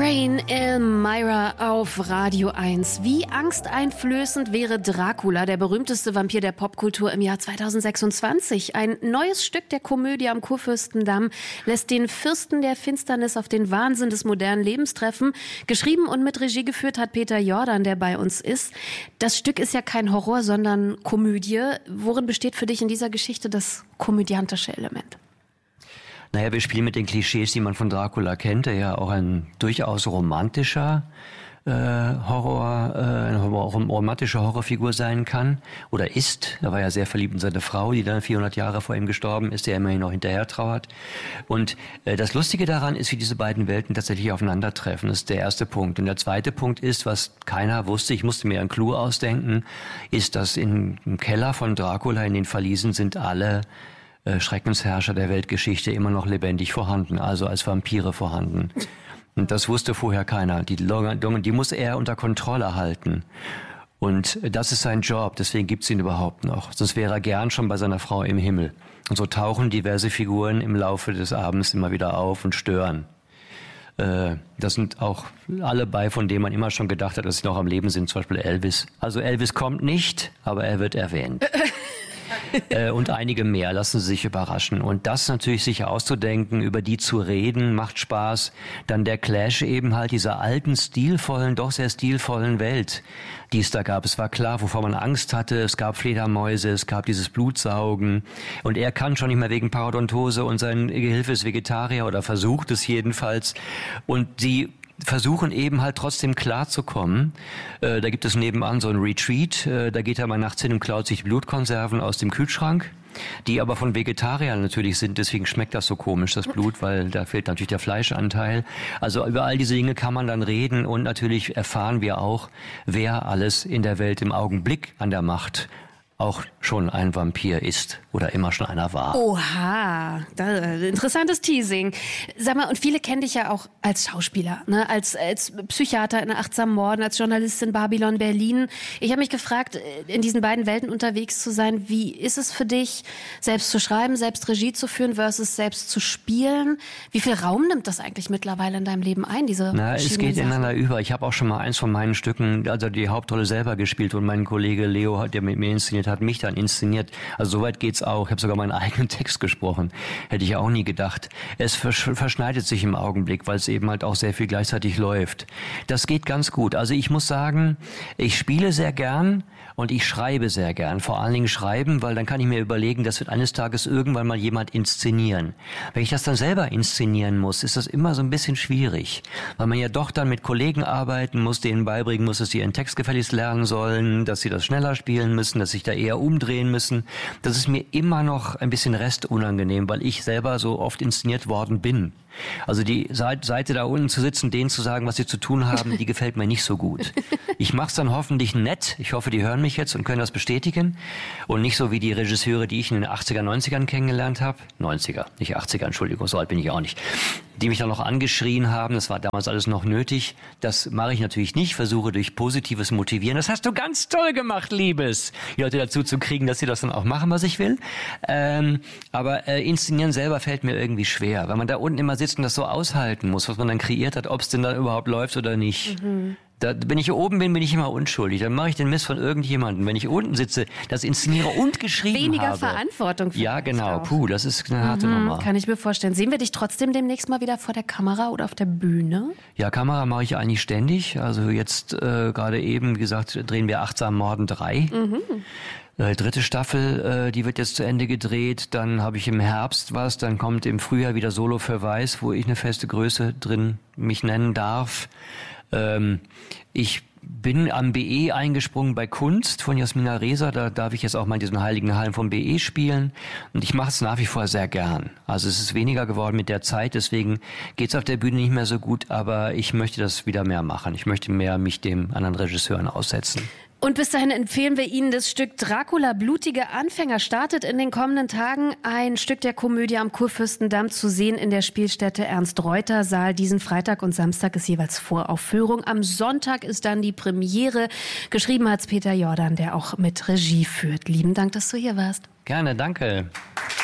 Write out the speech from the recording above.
Brain Elmira auf Radio 1. Wie angsteinflößend wäre Dracula, der berühmteste Vampir der Popkultur im Jahr 2026? Ein neues Stück der Komödie am Kurfürstendamm lässt den Fürsten der Finsternis auf den Wahnsinn des modernen Lebens treffen. Geschrieben und mit Regie geführt hat Peter Jordan, der bei uns ist. Das Stück ist ja kein Horror, sondern Komödie. Worin besteht für dich in dieser Geschichte das komödiantische Element? Naja, wir spielen mit den Klischees, die man von Dracula kennt, der ja auch ein durchaus romantische Horrorfigur sein kann oder ist. Er war ja sehr verliebt in seine Frau, die dann 400 Jahre vor ihm gestorben ist, der immerhin noch hinterher trauert. Und das Lustige daran ist, wie diese beiden Welten tatsächlich aufeinandertreffen. Das ist der erste Punkt. Und der zweite Punkt ist, was keiner wusste, ich musste mir einen Clou ausdenken, ist, dass im Keller von Dracula in den Verliesen sind alle Schreckensherrscher der Weltgeschichte immer noch lebendig vorhanden, also als Vampire vorhanden. Und das wusste vorher keiner. Die muss er unter Kontrolle halten. Und das ist sein Job, deswegen gibt's ihn überhaupt noch. Sonst wäre er gern schon bei seiner Frau im Himmel. Und so tauchen diverse Figuren im Laufe des Abends immer wieder auf und stören. Das sind auch alle bei, von denen man immer schon gedacht hat, dass sie noch am Leben sind, zum Beispiel Elvis. Also Elvis kommt nicht, aber er wird erwähnt. Und einige mehr, lassen Sie sich überraschen. Und das natürlich sich auszudenken, über die zu reden, macht Spaß. Dann der Clash eben halt dieser alten, stilvollen, doch sehr stilvollen Welt, die es da gab. Es war klar, wovor man Angst hatte. Es gab Fledermäuse, es gab dieses Blutsaugen. Und er kann schon nicht mehr wegen Parodontose und sein Gehilfe ist Vegetarier oder versucht es jedenfalls. Und sie versuchen eben halt trotzdem klarzukommen. Da gibt es nebenan so ein Retreat, da geht er mal nachts hin und klaut sich Blutkonserven aus dem Kühlschrank, die aber von Vegetariern natürlich sind, deswegen schmeckt das so komisch, das Blut, weil da fehlt natürlich der Fleischanteil. Also über all diese Dinge kann man dann reden und natürlich erfahren wir auch, wer alles in der Welt im Augenblick an der Macht auch schon ein Vampir ist oder immer schon einer war. Oha, interessantes Teasing. Sag mal, und viele kennen dich ja auch als Schauspieler, ne? als Psychiater in Achtsam Morden, als Journalist in Babylon Berlin. Ich habe mich gefragt, in diesen beiden Welten unterwegs zu sein, wie ist es für dich, selbst zu schreiben, selbst Regie zu führen versus selbst zu spielen? Wie viel Raum nimmt das eigentlich mittlerweile in deinem Leben ein, es geht ineinander über. Ich habe auch schon mal eins von meinen Stücken, also die Hauptrolle selber gespielt und mein Kollege Leo, der mit mir inszeniert hat mich dann inszeniert. Also soweit geht's auch. Ich habe sogar meinen eigenen Text gesprochen. Hätte ich auch nie gedacht. Es verschneidet sich im Augenblick, weil es eben halt auch sehr viel gleichzeitig läuft. Das geht ganz gut. Also ich muss sagen, ich spiele sehr gern und ich schreibe sehr gern. Vor allen Dingen schreiben, weil dann kann ich mir überlegen, das wird eines Tages irgendwann mal jemand inszenieren. Wenn ich das dann selber inszenieren muss, ist das immer so ein bisschen schwierig. Weil man ja doch dann mit Kollegen arbeiten muss, denen beibringen muss, dass sie ihren Text gefälligst lernen sollen, dass sie das schneller spielen müssen, dass sich da eher umdrehen müssen. Das ist mir immer noch ein bisschen restunangenehm, weil ich selber so oft inszeniert worden bin. Also die Seite da unten zu sitzen, denen zu sagen, was sie zu tun haben, die gefällt mir nicht so gut. Ich mache es dann hoffentlich nett. Ich hoffe, die hören mich jetzt und können das bestätigen. Und nicht so wie die Regisseure, die ich in den 80er, 90ern kennengelernt habe. 90er, nicht 80er, Entschuldigung, so alt bin ich auch nicht. Die mich dann noch angeschrien haben, das war damals alles noch nötig. Das mache ich natürlich nicht, versuche durch positives Motivieren. Das hast du ganz toll gemacht, Liebes. Die Leute dazu zu kriegen, dass sie das dann auch machen, was ich will. Aber inszenieren selber fällt mir irgendwie schwer, weil man da unten immer sitzt und das so aushalten muss, was man dann kreiert hat, ob es denn da überhaupt läuft oder nicht. Mhm. Wenn ich hier oben bin, bin ich immer unschuldig. Dann mache ich den Mist von irgendjemandem. Wenn ich unten sitze, das inszeniere und geschrieben Weniger habe. Verantwortung. Ja, genau. Puh, das ist eine harte Nummer. Kann ich mir vorstellen. Sehen wir dich trotzdem demnächst mal wieder vor der Kamera oder auf der Bühne? Ja, Kamera mache ich eigentlich ständig. Also jetzt gerade eben, wie gesagt, drehen wir Achtsam Morden 3. Mhm. Dritte Staffel, die wird jetzt zu Ende gedreht. Dann habe ich im Herbst was. Dann kommt im Frühjahr wieder Solo für Weiß, wo ich eine feste Größe drin mich nennen darf. Ich bin am BE eingesprungen bei Kunst von Jasmina Reza. Da darf ich jetzt auch mal in diesen heiligen Hallen vom BE spielen. Und ich mache es nach wie vor sehr gern. Also es ist weniger geworden mit der Zeit. Deswegen geht's auf der Bühne nicht mehr so gut. Aber ich möchte das wieder mehr machen. Ich möchte mehr mich dem anderen Regisseuren aussetzen. Und bis dahin empfehlen wir Ihnen das Stück Dracula, blutige Anfänger. Startet in den kommenden Tagen ein Stück der Komödie am Kurfürstendamm zu sehen in der Spielstätte Ernst-Reuter-Saal. Diesen Freitag und Samstag ist jeweils Voraufführung. Am Sonntag ist dann die Premiere. Geschrieben hat's Peter Jordan, der auch mit Regie führt. Lieben Dank, dass du hier warst. Gerne, danke.